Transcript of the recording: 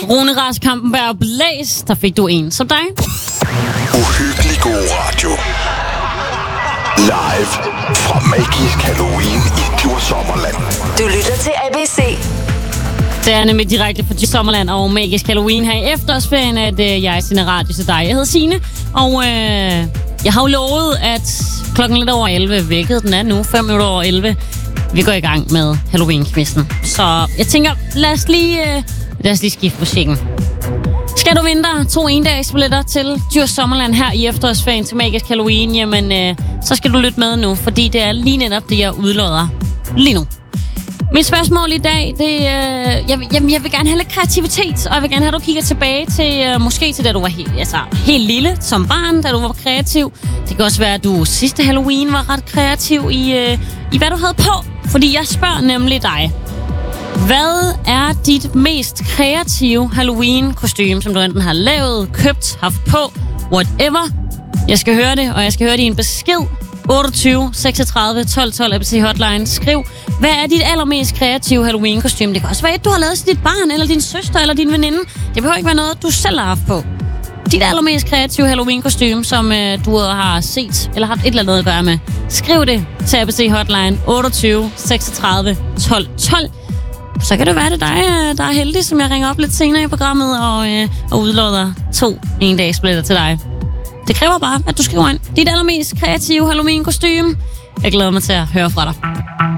Rune Rask Kampenberg Blæs, der fik du en som dig. Uhyggelig god radio. Live fra Magisk Halloween i Djursommerland. Du lytter til ABC. Det er nemlig direkte fra Sommerland og Magisk Halloween her i efterårsferien, at jeg sender radio til dig. Jeg hedder Signe, og jeg har jo lovet, at klokken lidt over 11, hvilket den er nu, 5 minutter over 11, vi går i gang med Halloween-quizzen. Så jeg tænker, lad os lige skifte musikken. Skal du vinde dig 2 endagsbilletter til Djurs Sommerland her i efterårsferien til Magisk Halloween, jamen så skal du lytte med nu, fordi det er lige netop det, jeg udlodder lige nu. Mit spørgsmål i dag, det jeg vil gerne have lidt kreativitet, og jeg vil gerne have, at du kigger tilbage til, måske til da du var helt lille som barn, da du var kreativ. Det kan også være, at du sidste Halloween var ret kreativ i hvad du havde på. Fordi jeg spørger nemlig dig, hvad er dit mest kreative Halloween-kostume, som du enten har lavet, købt, haft på, whatever? Jeg skal høre det, og jeg skal høre det i en besked. 28 36 12 12 ABC Hotline. Skriv, hvad er dit allermest kreative Halloween-kostume? Det kan også være et, du har lavet til dit barn, eller din søster, eller din veninde. Det behøver ikke være noget, du selv har haft på. Dit allermest kreative Halloween-kostume, som du har set, eller haft et eller andet at gøre med. Skriv det til ABC Hotline. 28 36 12 12. Så kan det være, det dig, der er heldig, som jeg ringer op lidt senere i programmet og udlodder 2 endagsbilletter til dig. Det kræver bare, at du skriver ind dit allermest kreative Halloween-kostume. Jeg glæder mig til at høre fra dig.